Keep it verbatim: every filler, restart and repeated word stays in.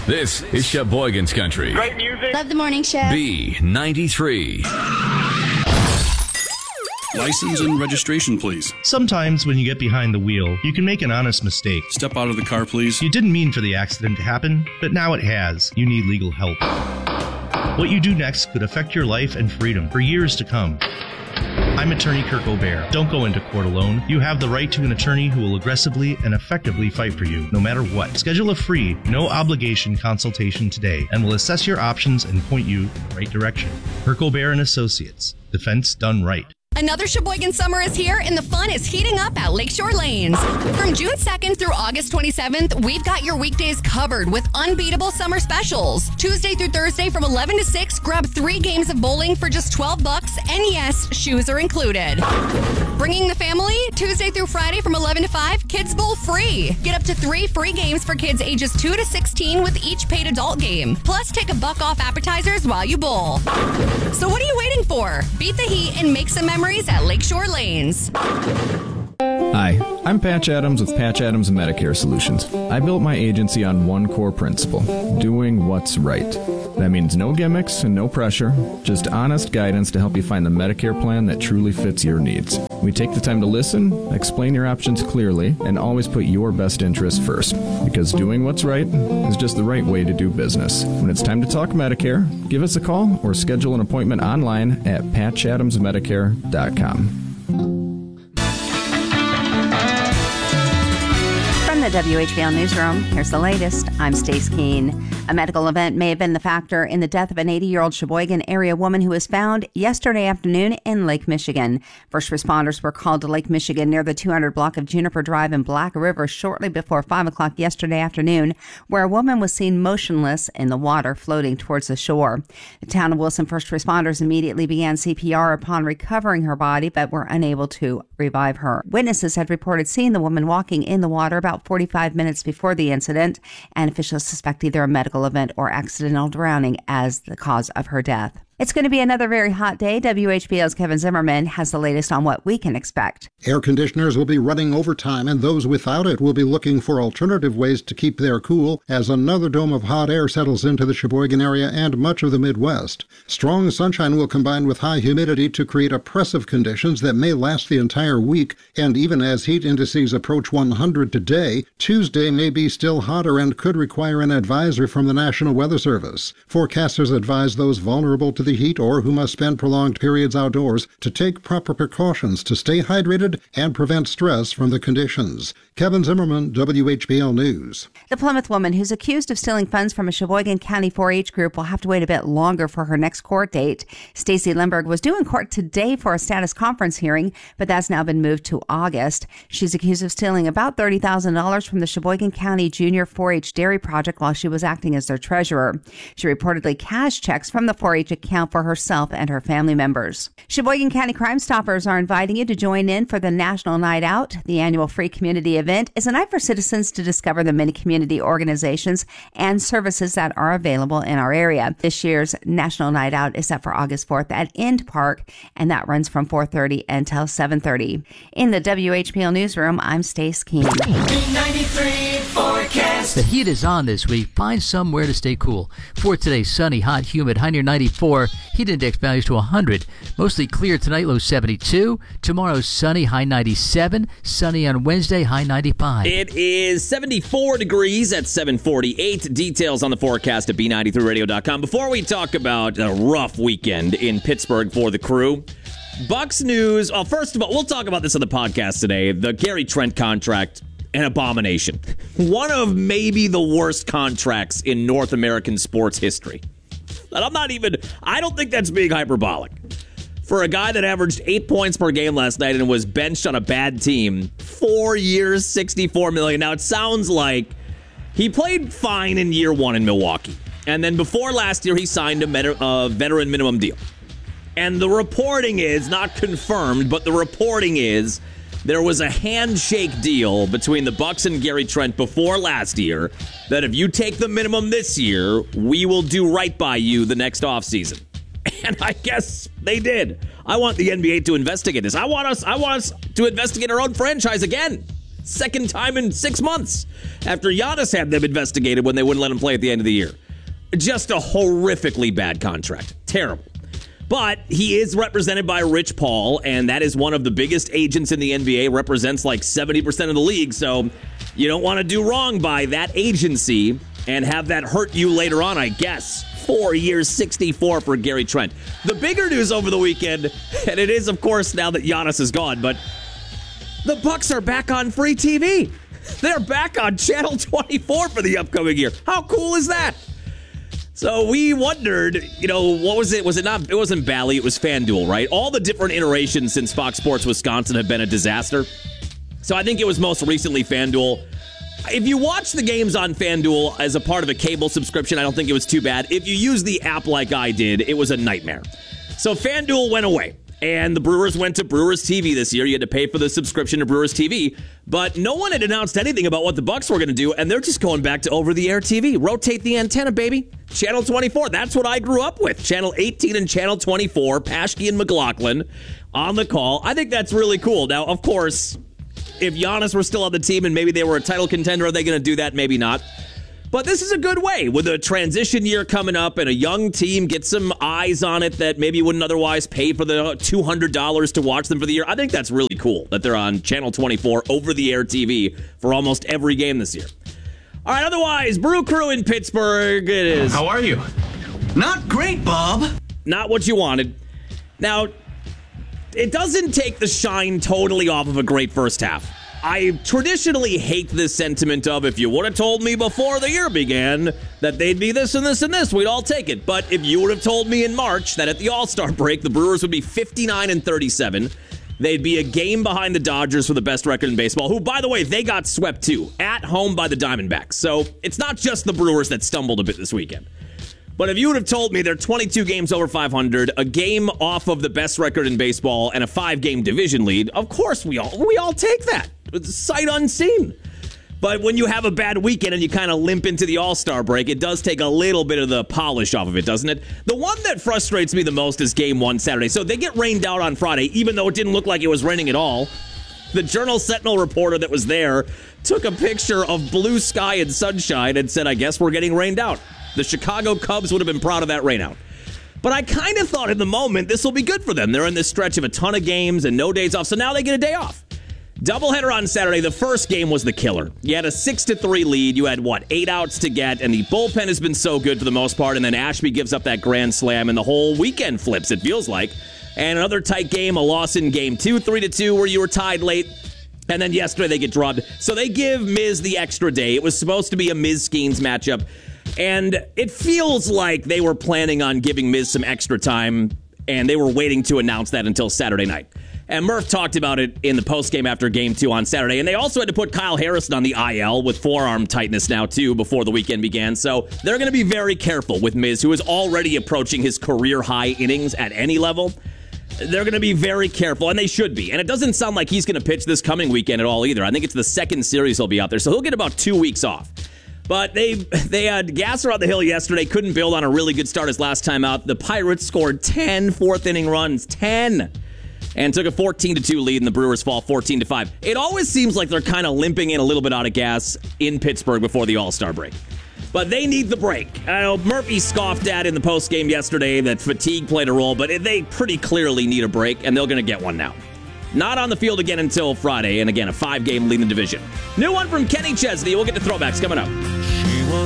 This is Sheboygan's Country. Great music. Love the morning show. B ninety-three. License and registration, please. Sometimes when you get behind the wheel, you can make an honest mistake. Step out of the car, please. You didn't mean for the accident to happen, but now it has. You need legal help. What you do next could affect your life and freedom for years to come. I'm attorney Kirk O'Bear. Don't go into court alone. You have the right to an attorney who will aggressively and effectively fight for you, no matter what. Schedule a free, no-obligation consultation today, and we'll assess your options and point you in the right direction. Kirk O'Bear and Associates. Defense done right. Another Sheboygan summer is here, and the fun is heating up at Lakeshore Lanes. From June second through August twenty-seventh, we've got your weekdays covered with unbeatable summer specials. Tuesday through Thursday from eleven to six, grab three games of bowling for just twelve bucks, and yes, shoes are included. Bringing the family, Tuesday through Friday from eleven to five, Kids Bowl free. Get up to three free games for kids ages two to sixteen with each paid adult game. Plus, take a buck off appetizers while you bowl. So what are you waiting for? Beat the heat and make some memories at Lakeshore Lanes. Hi, I'm Patch Adams with Patch Adams Medicare Solutions. I built my agency on one core principle, doing what's right. That means no gimmicks and no pressure, just honest guidance to help you find the Medicare plan that truly fits your needs. We take the time to listen, explain your options clearly, and always put your best interests first. Because doing what's right is just the right way to do business. When it's time to talk Medicare, give us a call or schedule an appointment online at patch adams medicare dot com. From the W H B L Newsroom, here's the latest. I'm Stace Keene. A medical event may have been the factor in the death of an eighty-year-old Sheboygan area woman who was found yesterday afternoon in Lake Michigan. First responders were called to Lake Michigan near the two hundred block of Juniper Drive in Black River shortly before five o'clock yesterday afternoon, where a woman was seen motionless in the water floating towards the shore. The town of Wilson first responders immediately began C P R upon recovering her body, but were unable to revive her. Witnesses had reported seeing the woman walking in the water about forty-five minutes before the incident, and officials suspect either a medical event or accidental drowning as the cause of her death. It's going to be another very hot day. W H B L's Kevin Zimmerman has the latest on what we can expect. Air conditioners will be running overtime, and those without it will be looking for alternative ways to keep their cool as another dome of hot air settles into the Sheboygan area and much of the Midwest. Strong sunshine will combine with high humidity to create oppressive conditions that may last the entire week, and even as heat indices approach one hundred today, Tuesday may be still hotter and could require an advisory from the National Weather Service. Forecasters advise those vulnerable to the heat or who must spend prolonged periods outdoors to take proper precautions to stay hydrated and prevent stress from the conditions. Kevin Zimmerman, W H B L News. The Plymouth woman who's accused of stealing funds from a Sheboygan County four H group will have to wait a bit longer for her next court date. Stacy Lindbergh was due in court today for a status conference hearing, but that's now been moved to August. She's accused of stealing about thirty thousand dollars from the Sheboygan County Junior four H Dairy Project while she was acting as their treasurer. She reportedly cashed checks from the four H account for herself and her family members. Sheboygan County Crime Stoppers are inviting you to join in for the National Night Out. The annual free community event is a night for citizens to discover the many community organizations and services that are available in our area. This year's National Night Out is set for August fourth at End Park, and that runs from four thirty until seven thirty. In the W H B L Newsroom, I'm Stace Keene. ninety-three forecast. The heat is on this week. Find somewhere to stay cool. For today, sunny, hot, humid, high near ninety-four. Heat index values to one hundred. Mostly clear tonight, low seventy-two. Tomorrow, sunny, high ninety-seven. Sunny on Wednesday, high ninety-five. It is seventy-four degrees at seven forty-eight. Details on the forecast at B ninety-three radio dot com. Before we talk about a rough weekend in Pittsburgh for the Crew, Bucks news. Well, first of all, we'll talk about this on the podcast today. The Gary Trent contract, an abomination. One of maybe the worst contracts in North American sports history. And I'm not even, I don't think that's being hyperbolic. For a guy that averaged eight points per game last night and was benched on a bad team, four years, sixty-four million dollars. Now, it sounds like he played fine in year one in Milwaukee. And then before last year, he signed a, met- a veteran minimum deal. And the reporting is, not confirmed, but the reporting is there was a handshake deal between the Bucks and Gary Trent before last year that if you take the minimum this year, we will do right by you the next offseason. And I guess they did. I want the N B A to investigate this. I want us I want us to investigate our own franchise again. Second time in six months after Giannis had them investigated when they wouldn't let him play at the end of the year. Just a horrifically bad contract. Terrible. But he is represented by Rich Paul, and that is one of the biggest agents in the N B A, represents like seventy percent of the league. So you don't want to do wrong by that agency and have that hurt you later on, I guess. Four years, sixty-four for Gary Trent. The bigger news over the weekend, and it is, of course, now that Giannis is gone, but the Bucks are back on free T V. They're back on Channel twenty-four for the upcoming year. How cool is that? So we wondered, you know, what was it? Was it not? It wasn't Bally. It was FanDuel, right? All the different iterations since Fox Sports Wisconsin have been a disaster. So I think it was most recently FanDuel. If you watch the games on FanDuel as a part of a cable subscription, I don't think it was too bad. If you use the app like I did, it was a nightmare. So FanDuel went away. And the Brewers went to Brewers T V this year. You had to pay for the subscription to Brewers T V. But no one had announced anything about what the Bucks were going to do, and they're just going back to over-the-air T V. Rotate the antenna, baby. Channel twenty-four. That's what I grew up with. Channel eighteen and Channel twenty-four. Paschke and McLaughlin on the call. I think that's really cool. Now, of course, if Giannis were still on the team and maybe they were a title contender, are they going to do that? Maybe not. But this is a good way with a transition year coming up and a young team, get some eyes on it that maybe wouldn't otherwise pay for the two hundred dollars to watch them for the year. I think that's really cool that they're on Channel twenty-four over-the-air T V for almost every game this year. All right, otherwise, Brew Crew in Pittsburgh, it is. How are you? Not great, Bob. Not what you wanted. Now, it doesn't take the shine totally off of a great first half. I traditionally hate this sentiment of, if you would have told me before the year began that they'd be this and this and this, we'd all take it. But if you would have told me in March that at the All-Star break, the Brewers would be fifty-nine and thirty-seven, they'd be a game behind the Dodgers for the best record in baseball, who, by the way, they got swept too, at home by the Diamondbacks. So it's not just the Brewers that stumbled a bit this weekend. But if you would have told me they're twenty-two games over five hundred, a game off of the best record in baseball, and a five-game division lead, of course we all we all take that. It's sight unseen. But when you have a bad weekend and you kind of limp into the All-Star break, it does take a little bit of the polish off of it, doesn't it? The one that frustrates me the most is Game one Saturday. So they get rained out on Friday, even though it didn't look like it was raining at all. The Journal-Sentinel reporter that was there took a picture of blue sky and sunshine and said, I guess we're getting rained out. The Chicago Cubs would have been proud of that rainout. But I kind of thought in the moment this will be good for them. They're in this stretch of a ton of games and no days off, so now they get a day off. Doubleheader on Saturday. The first game was the killer. You had a six to three lead. You had, what, eight outs to get, and the bullpen has been so good for the most part, and then Ashby gives up that grand slam, and the whole weekend flips, it feels like. And another tight game, a loss in game two, three to two, where you were tied late. And then yesterday they get drubbed. So they give Miz the extra day. It was supposed to be a Miz-Skeens matchup. And it feels like they were planning on giving Miz some extra time, and they were waiting to announce that until Saturday night. And Murph talked about it in the postgame after Game two on Saturday. And they also had to put Kyle Harrison on the I L with forearm tightness now, too, before the weekend began. So they're going to be very careful with Miz, who is already approaching his career-high innings at any level. They're going to be very careful, and they should be. And it doesn't sound like he's going to pitch this coming weekend at all either. I think it's the second series he'll be out there, so he'll get about two weeks off. But they they had Gasser on the hill yesterday, couldn't build on a really good start his last time out. The Pirates scored ten fourth-inning runs, ten, and took a fourteen to two lead, and the Brewers fall fourteen to five. It always seems like they're kind of limping in a little bit out of gas in Pittsburgh before the All-Star break. But they need the break. I know Murphy scoffed at in the postgame yesterday that fatigue played a role, but they pretty clearly need a break, and they're going to get one now. Not on the field again until Friday, and again, a five-game lead in the division. New one from Kenny Chesney. We'll get to throwbacks coming up.